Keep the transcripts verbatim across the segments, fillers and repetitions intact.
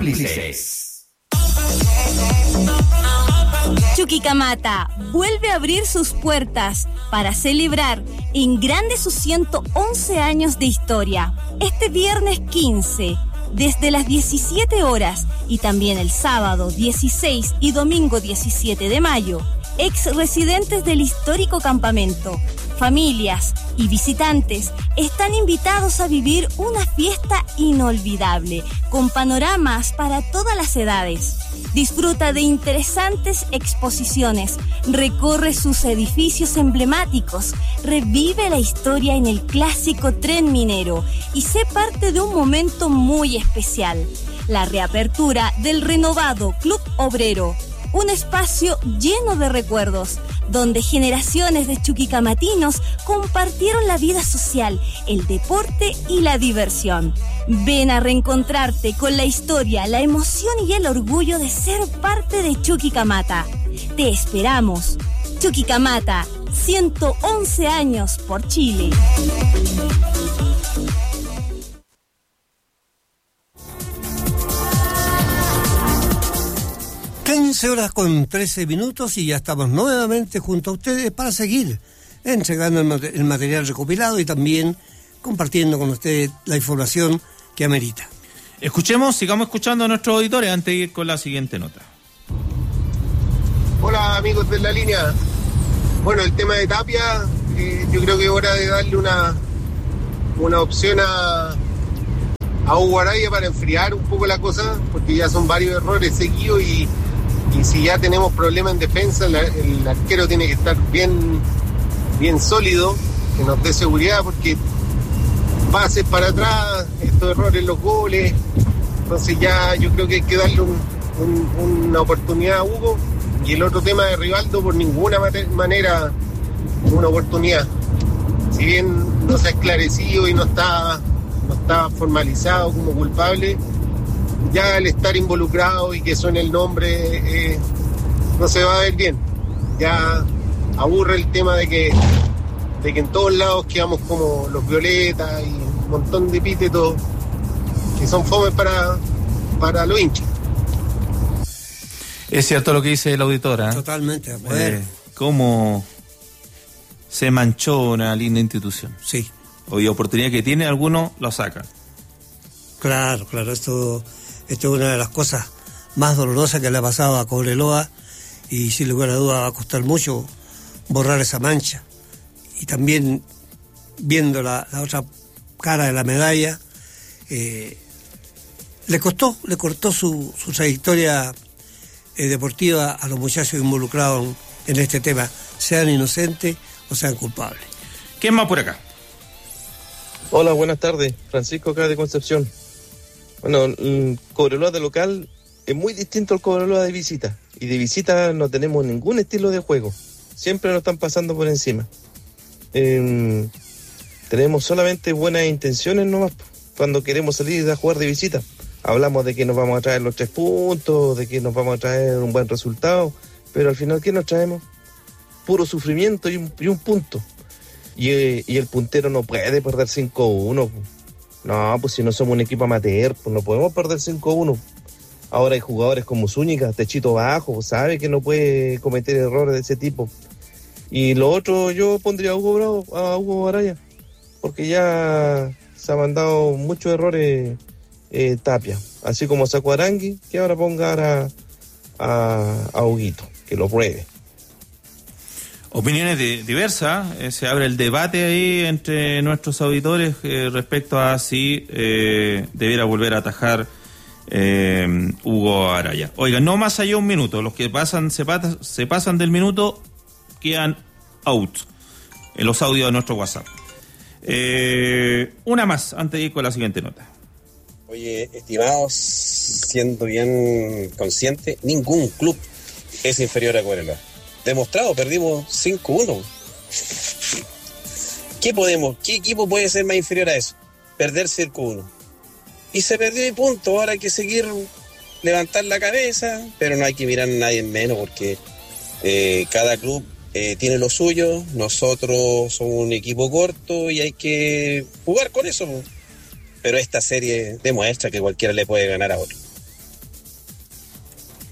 cómplices. Chuquicamata vuelve a abrir sus puertas para celebrar en grande sus ciento once años de historia. Este viernes quince, desde las diecisiete horas y también el sábado dieciséis y domingo diecisiete de mayo, ex residentes del histórico campamento, familias y visitantes están invitados a vivir una fiesta inolvidable, con panoramas para todas las edades. Disfruta de interesantes exposiciones, recorre sus edificios emblemáticos, revive la historia en el clásico tren minero y sé parte de un momento muy especial, la reapertura del renovado Club Obrero. Un espacio lleno de recuerdos, donde generaciones de chuquicamatinos compartieron la vida social, el deporte y la diversión. Ven a reencontrarte con la historia, la emoción y el orgullo de ser parte de Chuquicamata. Te esperamos. Chuquicamata, ciento once años por Chile. quince horas con trece minutos y ya estamos nuevamente junto a ustedes para seguir entregando el, mat- el material recopilado y también compartiendo con ustedes la información que amerita. Escuchemos, sigamos escuchando a nuestros auditores antes de ir con la siguiente nota. Hola amigos de la línea. Bueno, el tema de Tapia, eh, yo creo que es hora de darle una, una opción a, a Hugo Araya para enfriar un poco la cosa, porque ya son varios errores seguidos y Y si ya tenemos problemas en defensa, el, el arquero tiene que estar bien, bien sólido, que nos dé seguridad, porque pases para atrás, estos errores en los goles. Entonces ya yo creo que hay que darle un, un, una oportunidad a Hugo. Y el otro tema de Rivaldo, por ninguna mate, manera una oportunidad. Si bien no se ha esclarecido y no está, no está formalizado como culpable, ya al estar involucrado y que suene el nombre, eh, no se va a ver bien. Ya aburre el tema de que, de que en todos lados quedamos como los violetas y un montón de epítetos que son fomes para, para los hinchas. Es cierto lo que dice la auditora. ¿eh? Totalmente. Eh, ¿Cómo se manchó una linda institución? Sí. Hoy oportunidad que tiene, algunos lo sacan. Claro, claro, esto... Esto es una de las cosas más dolorosas que le ha pasado a Cobreloa y sin lugar a duda va a costar mucho borrar esa mancha. Y también viendo la, la otra cara de la medalla, eh, le costó, le cortó su, su trayectoria eh, deportiva a los muchachos involucrados en este tema, sean inocentes o sean culpables. ¿Quién más por acá? Hola, buenas tardes. Francisco acá de Concepción. Bueno, el Cobreloa de local es muy distinto al Cobreloa de visita. Y de visita no tenemos ningún estilo de juego. Siempre nos están pasando por encima. Eh, tenemos solamente buenas intenciones nomás cuando queremos salir a jugar de visita. Hablamos de que nos vamos a traer los tres puntos, de que nos vamos a traer un buen resultado. Pero al final, ¿qué nos traemos? Puro sufrimiento y un, y un punto. Y, eh, y el puntero no puede perder cinco uno. No, pues si no somos un equipo amateur, pues no podemos perder cinco uno. Ahora hay jugadores como Zúñiga, techito bajo, sabe que no puede cometer errores de ese tipo. Y lo otro, yo pondría a Hugo Bravo, a Hugo Araya, porque ya se ha mandado muchos errores eh, Tapia. Así como sacó a Arangui, que ahora ponga a, a, a Huguito, que lo pruebe. Opiniones de, diversas, eh, se abre el debate ahí entre nuestros auditores eh, respecto a si eh, debiera volver a atajar eh, Hugo Araya. Oigan, no más allá de un minuto, los que pasan se, pata, se pasan del minuto quedan out en los audios de nuestro WhatsApp. Eh, una más antes de ir con la siguiente nota. Oye, estimados, siendo bien consciente, ningún club es inferior a Cobreloa. Demostrado, perdimos cinco uno. ¿Qué podemos? ¿Qué equipo puede ser más inferior a eso? Perder cinco uno. Y se perdió y punto. Ahora hay que seguir, levantar la cabeza, pero no hay que mirar a nadie en menos porque eh, cada club eh, tiene lo suyo. Nosotros somos un equipo corto y hay que jugar con eso. Pero esta serie demuestra que cualquiera le puede ganar a otro.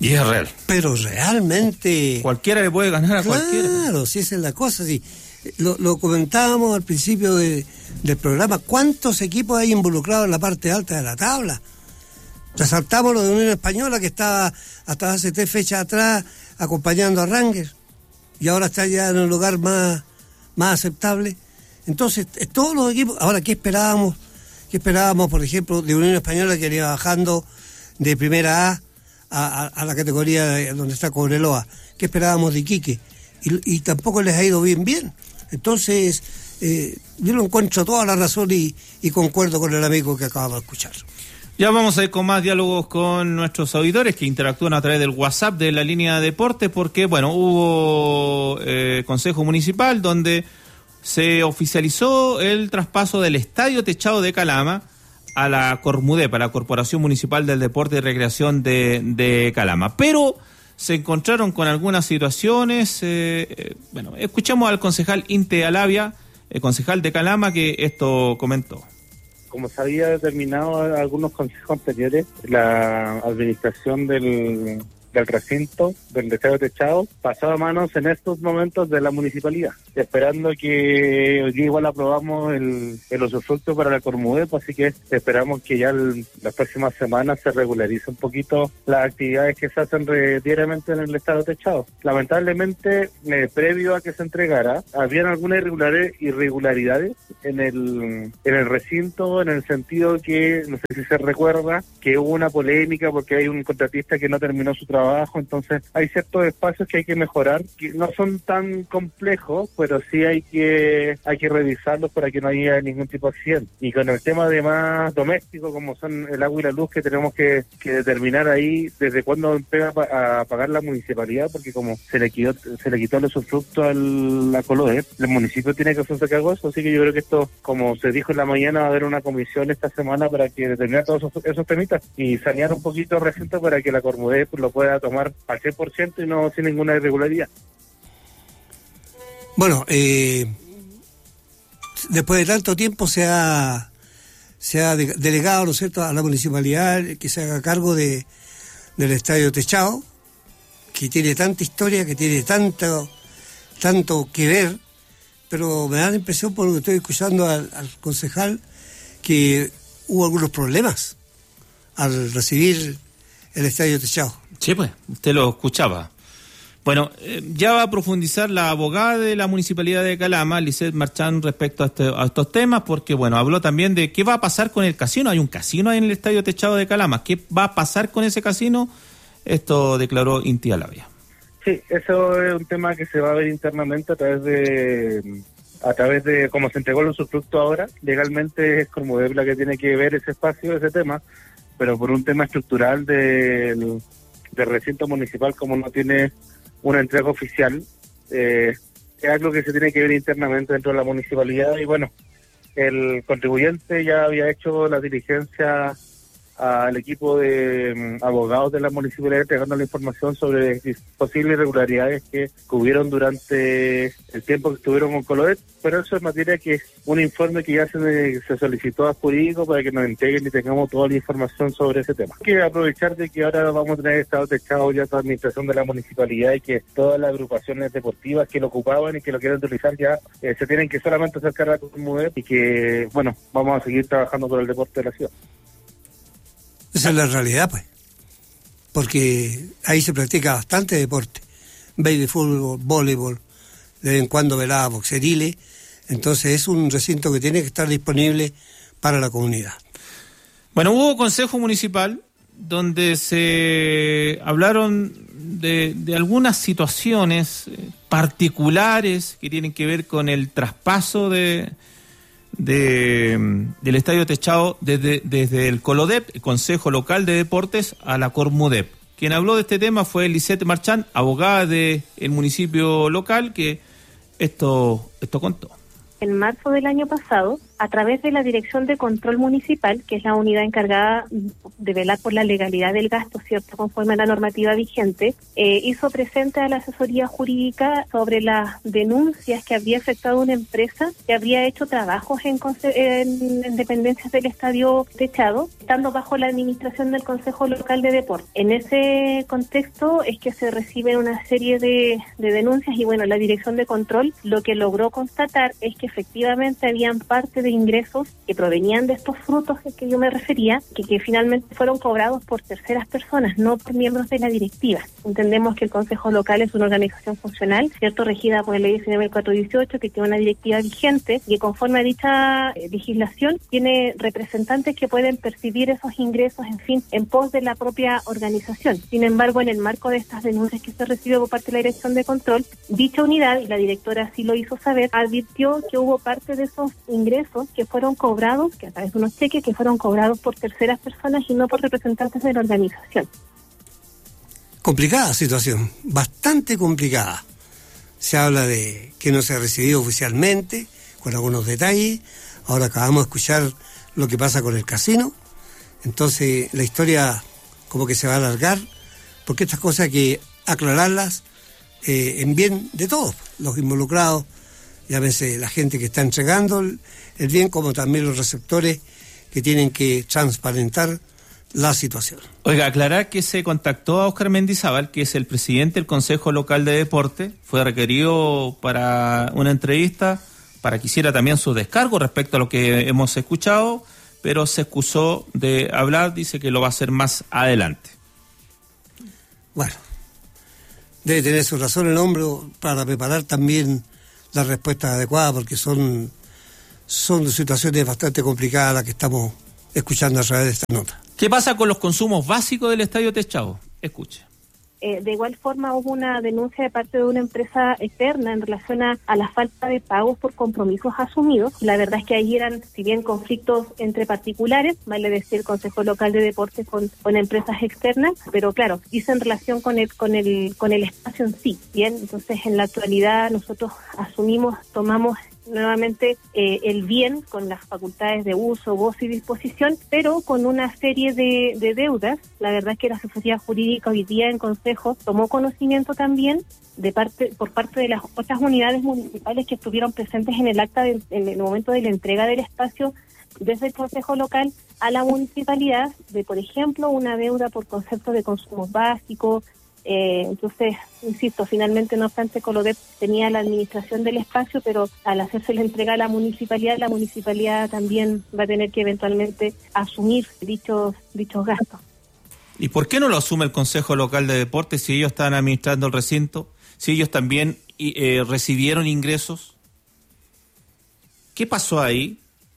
Y es real. Pero realmente... Cualquiera le puede ganar a claro, cualquiera. Claro, si esa es la cosa, sí. Lo, lo comentábamos al principio de, del programa, ¿cuántos equipos hay involucrados en la parte alta de la tabla? Resaltamos lo de Unión Española, que estaba hasta hace tres fechas atrás acompañando a Rangers, y ahora está ya en un lugar más, más aceptable. Entonces, todos los equipos... Ahora, ¿qué esperábamos? ¿Qué esperábamos, por ejemplo, de Unión Española, que iba bajando de primera A a, a, a la categoría de, donde está Cobreloa? ¿Qué esperábamos de Iquique? Y, y tampoco les ha ido bien bien. Entonces, eh, yo lo encuentro toda la razón y, y concuerdo con el amigo que acabamos de escuchar. Ya vamos a ir con más diálogos con nuestros auditores que interactúan a través del WhatsApp de la línea de deportes, porque, bueno, hubo eh, Consejo Municipal donde se oficializó el traspaso del Estadio Techado de Calama a la Cormudep, a la Corporación Municipal del Deporte y Recreación de, de Calama. Pero se encontraron con algunas situaciones. Eh, eh, bueno, escuchamos al concejal Inte Alavia, el concejal de Calama, que esto comentó. Como se había determinado en algunos consejos anteriores, la administración del, del recinto, del Estadio Techado, pasó a manos en estos momentos de la municipalidad, esperando que hoy día igual aprobamos el, el usufructo para la Cormudep, así que esperamos que ya el, las próximas semanas se regularice un poquito las actividades que se hacen re, diariamente en el Estadio Techado. Lamentablemente, eh, previo a que se entregara, habían algunas irregularidades, irregularidades en el, en el recinto, en el sentido que, no sé si se recuerda, que hubo una polémica porque hay un contratista que no terminó su trabajo, entonces hay ciertos espacios que hay que mejorar, que no son tan complejos, pero sí hay que hay que revisarlos para que no haya ningún tipo de accidente. Y con el tema de más doméstico, como son el agua y la luz, que tenemos que, que determinar ahí desde cuándo empieza a pagar la municipalidad, porque como se le quitó, se le quitó el usufructo a la Coloe, el municipio tiene que hacerse cargo de eso, así que yo creo que esto, como se dijo en la mañana, va a haber una comisión esta semana para que determine todos esos, esos temitas y sanear un poquito el recinto para que la Cormudep lo pueda tomar al cien por ciento y no sin ninguna irregularidad. Bueno, eh, después de tanto tiempo se ha, se ha de, delegado, ¿no es cierto?, a la municipalidad que se haga cargo de, del Estadio Techado, que tiene tanta historia, que tiene tanto, tanto que ver, pero me da la impresión, por lo que estoy escuchando al, al concejal, que hubo algunos problemas al recibir el Estadio Techado. Sí, pues, usted lo escuchaba. Bueno, eh, ya va a profundizar la abogada de la Municipalidad de Calama, Lisette Marchand, respecto a, este, a estos temas, porque, bueno, habló también de qué va a pasar con el casino. Hay un casino ahí en el Estadio Techado de Calama. ¿Qué va a pasar con ese casino? Esto declaró Inte Alavia. Sí, eso es un tema que se va a ver internamente a través de... a través de cómo se entregó el usufructo ahora. Legalmente es Cormudep la que tiene que ver ese espacio, ese tema, pero por un tema estructural del, del recinto municipal, como no tiene una entrega oficial, eh, es algo que se tiene que ver internamente dentro de la municipalidad. Y bueno, el contribuyente ya había hecho la diligencia al equipo de um, abogados de la municipalidad entregando la información sobre posibles irregularidades que hubieron durante el tiempo que estuvieron con Coloet, pero eso es materia que es un informe que ya se, se solicitó a jurídico para que nos entreguen y tengamos toda la información sobre ese tema. Hay que aprovechar de que ahora vamos a tener Estado Techado ya toda administración de la municipalidad y que todas las agrupaciones deportivas que lo ocupaban y que lo quieren utilizar ya eh, se tienen que solamente acercar a la Cormudep y que, bueno, vamos a seguir trabajando por el deporte de la ciudad. Esa es la realidad, pues, porque ahí se practica bastante deporte, baby fútbol, voleibol, de vez en cuando velada boxeriles, entonces es un recinto que tiene que estar disponible para la comunidad. Bueno, hubo consejo municipal donde se hablaron de, de algunas situaciones particulares que tienen que ver con el traspaso de... De, del Estadio Techado desde, desde el Colodep, el Consejo Local de Deportes, a la Cormudep. Quien habló de este tema fue Lisette Marchand, abogada del municipio local, que esto, esto contó. En marzo del año pasado a través de la Dirección de Control Municipal, que es la unidad encargada de velar por la legalidad del gasto, ¿cierto?, conforme a la normativa vigente, eh, hizo presente a la asesoría jurídica sobre las denuncias que había efectuado una empresa que habría hecho trabajos en, en, en dependencias del Estadio Techado, estando bajo la administración del Consejo Local de Deporte. En ese contexto es que se reciben una serie de, de denuncias y bueno, la Dirección de Control lo que logró constatar es que efectivamente habían parte de ingresos que provenían de estos frutos que yo me refería, que, que finalmente fueron cobrados por terceras personas, no por miembros de la directiva. Entendemos que el Consejo Local es una organización funcional, ¿cierto?, regida por la Ley diecinueve mil cuatrocientos dieciocho, que tiene una directiva vigente y que conforme a dicha eh, legislación tiene representantes que pueden percibir esos ingresos, en fin, en pos de la propia organización. Sin embargo, en el marco de estas denuncias que se recibió por parte de la Dirección de Control, dicha unidad, y la directora así lo hizo saber, advirtió que hubo parte de esos ingresos que fueron cobrados, que a través de unos cheques que fueron cobrados por terceras personas y no por representantes de la organización. Complicada situación, bastante complicada. Se habla de que no se ha recibido oficialmente, con algunos detalles. Ahora acabamos de escuchar lo que pasa con el casino. Entonces la historia como que se va a alargar, porque estas cosas hay que aclararlas eh, en bien de todos, los involucrados, llámese la gente que está entregando el, el bien, como también los receptores que tienen que transparentar la situación. Oiga, aclarar que se contactó a Óscar Mendizábal, que es el presidente del Consejo Local de Deporte, fue requerido para una entrevista para que hiciera también su descargo respecto a lo que hemos escuchado, pero se excusó de hablar, dice que lo va a hacer más adelante. Bueno, debe tener su razón el hombre para preparar también las respuestas adecuadas, porque son, son situaciones bastante complicadas las que estamos escuchando a través de esta nota. ¿Qué pasa con los consumos básicos del Estadio Techado? Escuche. Eh, de igual forma hubo una denuncia de parte de una empresa externa en relación a, a la falta de pagos por compromisos asumidos. La verdad es que ahí eran, si bien conflictos entre particulares, vale decir el Consejo Local de Deportes con, con empresas externas, pero claro, dice en relación con el, con el, con el espacio en sí. Bien, entonces en la actualidad nosotros asumimos, tomamos nuevamente eh, el bien con las facultades de uso, gozo y disposición, pero con una serie de, de deudas. La verdad es que la asesoría jurídica hoy día en Consejo tomó conocimiento también de parte por parte de las otras unidades municipales que estuvieron presentes en el acta de, en el momento de la entrega del espacio desde el Consejo Local a la municipalidad, de por ejemplo una deuda por concepto de consumos básicos. Eh, entonces, insisto, finalmente no obstante Colodep tenía la administración del espacio, pero al hacerse la entrega a la municipalidad, la municipalidad también va a tener que eventualmente asumir dichos dichos gastos. ¿Y por qué no lo asume el Consejo Local de Deportes si ellos están administrando el recinto? Si ellos también eh, recibieron ingresos. ¿Qué pasó ahí?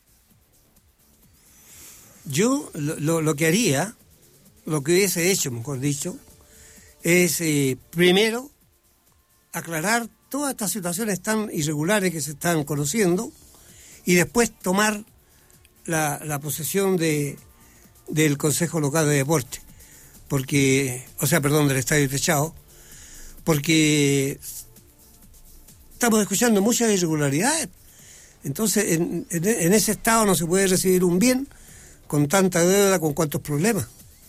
Yo lo, lo, lo que haría, lo que hubiese hecho, mejor dicho, es eh, primero aclarar todas estas situaciones tan irregulares que se están conociendo y después tomar la, la posesión de del Consejo Local de Deporte, porque, o sea, perdón, del Estadio Techado, porque estamos escuchando muchas irregularidades. Entonces, en, en, en ese estado no se puede recibir un bien con tanta deuda, con cuantos problemas.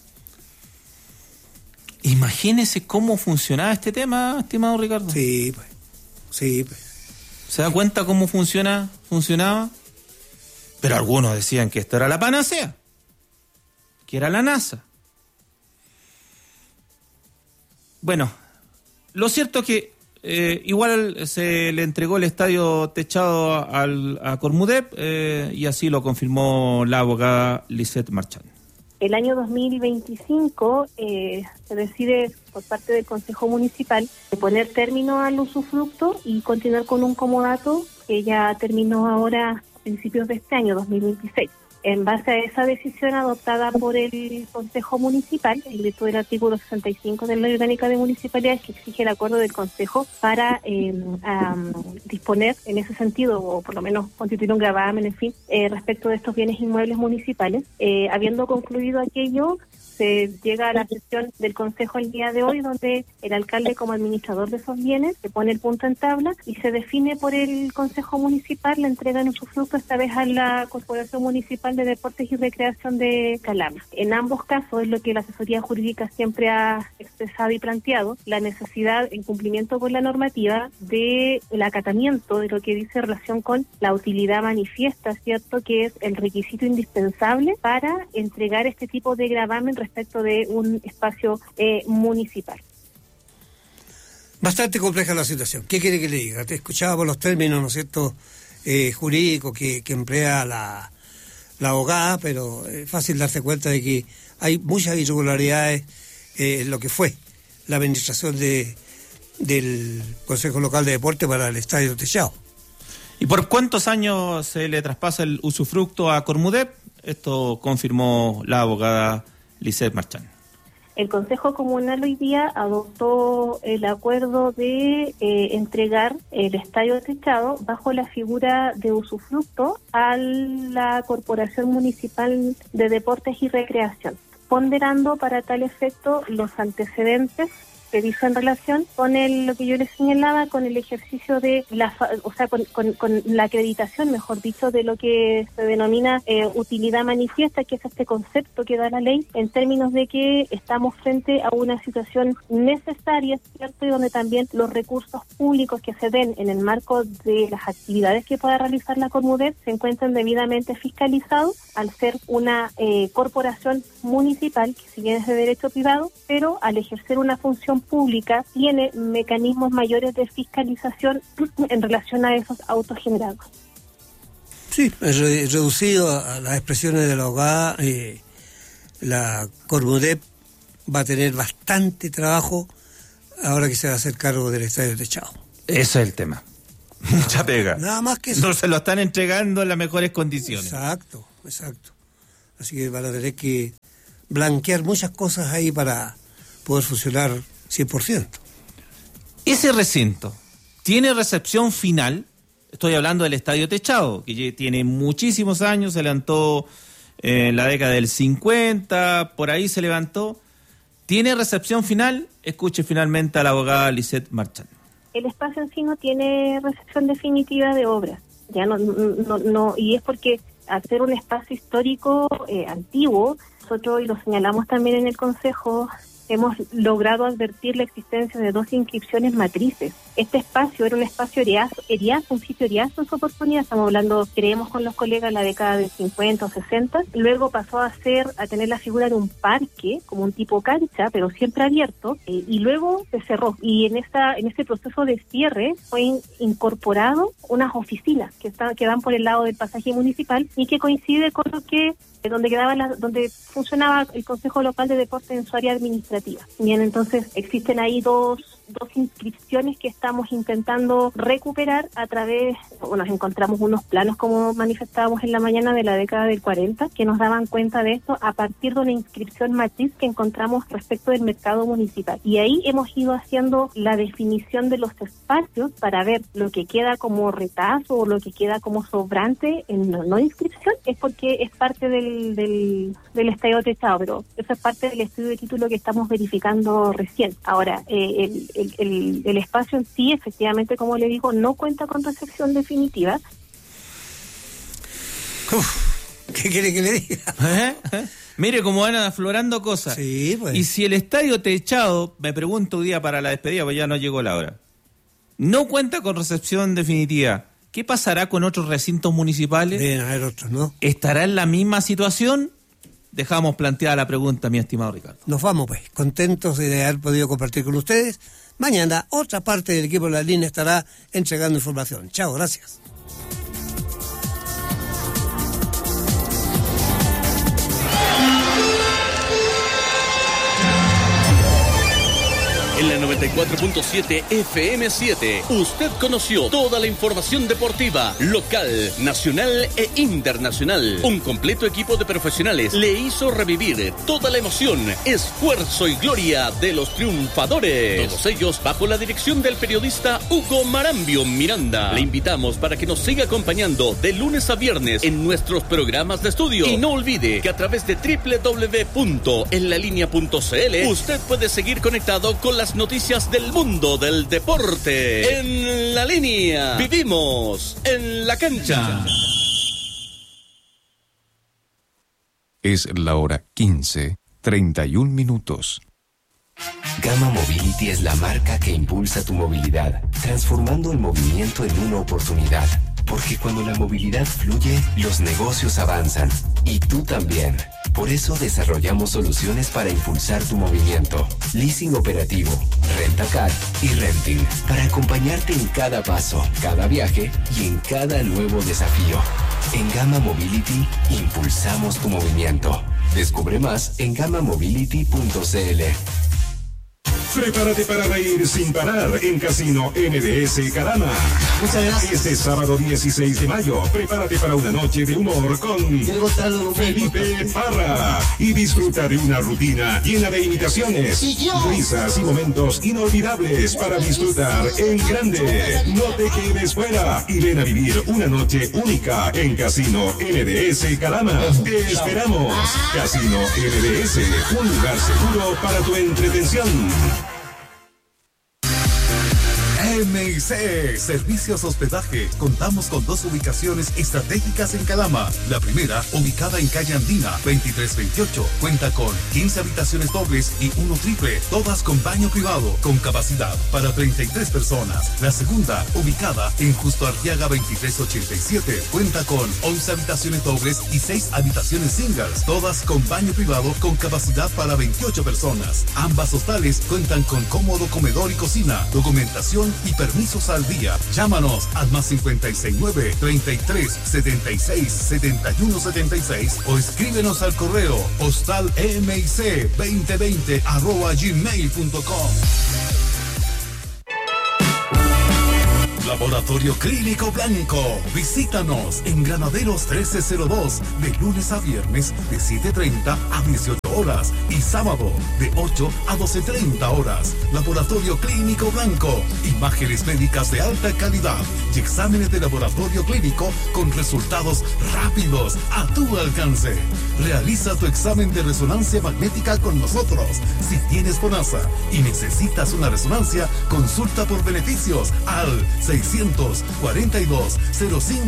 Imagínese cómo funcionaba este tema, estimado Ricardo. Sí, pues. Sí, pues. ¿Se da cuenta cómo funciona, funcionaba? Pero algunos decían que esto era la panacea, que era la NASA. Bueno, lo cierto es que eh, igual se le entregó el Estadio Techado al, a Cormudep eh, y así lo confirmó la abogada Lisette Marchand. El año dos mil veinticinco eh, se decide por parte del Consejo Municipal de poner término al usufructo y continuar con un comodato que ya terminó ahora a principios de este año, dos mil veintiséis. En base a esa decisión adoptada por el Consejo Municipal, en virtud del artículo sesenta y cinco de la Ley Orgánica de Municipalidades, que exige el acuerdo del Consejo para eh, um, disponer en ese sentido, o por lo menos constituir un gravamen, en fin, eh, respecto de estos bienes inmuebles municipales. Eh, habiendo concluido aquello, se llega a la sesión del Consejo el día de hoy, donde el alcalde como administrador de esos bienes se pone el punto en tabla y se define por el Consejo Municipal la entrega en usufructo, esta vez a la Corporación Municipal de Deportes y Recreación de Calama. En ambos casos es lo que la asesoría jurídica siempre ha expresado y planteado, la necesidad, en cumplimiento con la normativa, de el acatamiento de lo que dice en relación con la utilidad manifiesta, ¿cierto?, que es el requisito indispensable para entregar este tipo de gravamen respecto de un espacio eh, municipal. Bastante compleja la situación. ¿Qué quiere que le diga? Te escuchaba por los términos, ¿no es cierto?, eh, jurídicos que, que emplea la, la abogada, pero es fácil darse cuenta de que hay muchas irregularidades eh, en lo que fue la administración de del Consejo Local de Deporte para el Estadio Techado. ¿Y por cuántos años se le traspasa el usufructo a Cormudep? Esto confirmó la abogada Lisette Marchán. El Consejo Comunal hoy día adoptó el acuerdo de eh, entregar el Estadio Techado bajo la figura de usufructo a la Corporación Municipal de Deportes y Recreación, ponderando para tal efecto los antecedentes que dice en relación con el, lo que yo les señalaba, con el ejercicio de la, o sea, con, con, con la acreditación, mejor dicho, de lo que se denomina eh, utilidad manifiesta, que es este concepto que da la ley, en términos de que estamos frente a una situación necesaria, ¿cierto?, y donde también los recursos públicos que se den en el marco de las actividades que pueda realizar la Cormudep se encuentran debidamente fiscalizados, al ser una eh, corporación municipal, que si bien es de derecho privado, pero al ejercer una función pública tiene mecanismos mayores de fiscalización en relación a esos autos generados. Sí, re- reducido a, a las expresiones de la abogada, eh, la Cormudep va a tener bastante trabajo ahora que se va a hacer cargo del Estadio Techado. Ese es el tema. Mucha pega. Nada más que eso. No se lo están entregando en las mejores condiciones. Exacto, exacto. Así que van a tener que blanquear muchas cosas ahí para poder funcionar cien por ciento. Ese recinto tiene recepción final. Estoy hablando del Estadio Techado, que tiene muchísimos años, se levantó en la década del cincuenta, por ahí se levantó. ¿Tiene recepción final? Escuche finalmente a la abogada Lisette Marchán. El espacio en sí no tiene recepción definitiva de obras, ya no, no, no, y es porque al ser un espacio histórico eh, antiguo, nosotros, y lo señalamos también en el Consejo, hemos logrado advertir la existencia de dos inscripciones matrices. Este espacio era un espacio eriazo, eriazo un sitio eriazo en su oportunidad, estamos hablando, creemos con los colegas, la década del cincuenta o sesenta, luego pasó a ser, a tener la figura de un parque, como un tipo cancha, pero siempre abierto, eh, y luego se cerró, y en esta en este proceso de cierre fue in, incorporado unas oficinas que, está, que van por el lado del pasaje municipal y que coincide con lo que donde quedaba la, donde funcionaba el Consejo Local de Deportes en su área administrativa. Bien, entonces existen ahí dos dos inscripciones que estamos intentando recuperar a través, bueno, nos encontramos unos planos, como manifestábamos en la mañana, de la década del cuarenta, que nos daban cuenta de esto a partir de una inscripción matriz que encontramos respecto del mercado municipal. Y ahí hemos ido haciendo la definición de los espacios para ver lo que queda como retazo o lo que queda como sobrante en la no inscripción, es porque es parte del, del, del Estadio Techado, pero eso es parte del estudio de título que estamos verificando recién. Ahora, eh, el El, el, el espacio en sí, efectivamente, como le digo, no cuenta con recepción definitiva. Uf, ¿qué quiere que le diga? ¿Eh? ¿Eh? Mire cómo van aflorando cosas. Sí, pues. Y si el Estadio Techado, me pregunto un día para la despedida, pues ya no llegó la hora, no cuenta con recepción definitiva, ¿qué pasará con otros recintos municipales? Bien, a ver otros, ¿no? ¿Estará en la misma situación? Dejamos planteada la pregunta, mi estimado Ricardo. Nos vamos, pues, contentos de haber podido compartir con ustedes. Mañana otra parte del equipo de la línea estará entregando información. Chao, gracias. En la noventa y cuatro punto siete F M siete. Usted conoció toda la información deportiva, local, nacional e internacional. Un completo equipo de profesionales le hizo revivir toda la emoción, esfuerzo y gloria de los triunfadores. Todos ellos bajo la dirección del periodista Hugo Marambio Miranda. Le invitamos para que nos siga acompañando de lunes a viernes en nuestros programas de estudio. Y no olvide que a través de doble u doble u doble u punto en la línea punto c l usted puede seguir conectado con las noticias del mundo del deporte. En la línea, vivimos en la cancha. Es la hora quince, treinta y un minutos. Gama Mobility es la marca que impulsa tu movilidad, transformando el movimiento en una oportunidad. Porque cuando la movilidad fluye, los negocios avanzan. Y tú también. Por eso desarrollamos soluciones para impulsar tu movimiento. Leasing operativo, Rentacar y Renting. Para acompañarte en cada paso, cada viaje y en cada nuevo desafío. En Gama Mobility, impulsamos tu movimiento. Descubre más en gamma mobility punto c l. Prepárate para reír sin parar en Casino N D S Calama. Muchas gracias. Este sábado dieciséis de mayo, prepárate para una noche de humor con Felipe Parra y disfruta de una rutina llena de imitaciones, risas y momentos inolvidables para disfrutar en grande. No te quedes fuera y ven a vivir una noche única en Casino N D S Calama. Te esperamos. Casino N D S, un lugar seguro para tu entretención. M I C Servicios Hospedaje. Contamos con dos ubicaciones estratégicas en Calama. La primera, ubicada en calle Andina veintitrés veintiocho, cuenta con quince habitaciones dobles y uno triple, todas con baño privado, con capacidad para treinta y tres personas. La segunda, ubicada en Justo Arteaga veintitrés ochenta y siete, cuenta con once habitaciones dobles y seis habitaciones singles, todas con baño privado con capacidad para veintiocho personas. Ambas hostales cuentan con cómodo comedor y cocina, documentación y permisos al día. Llámanos al más cincuenta y seis nueve, treinta y tres, setenta y seis, setenta y uno setenta y seis o escríbenos al correo hostalmic veinte veinte arroba gmail punto com. Laboratorio Clínico Blanco. Visítanos en Granaderos trece cero dos de lunes a viernes de siete treinta a dieciocho horas y sábado de ocho a doce treinta horas. Laboratorio Clínico Blanco. Imágenes médicas de alta calidad y exámenes de laboratorio clínico con resultados rápidos a tu alcance. Realiza tu examen de resonancia magnética con nosotros. Si tienes FONASA y necesitas una resonancia, consulta por beneficios al seiscientos cuarenta y dos cero cinco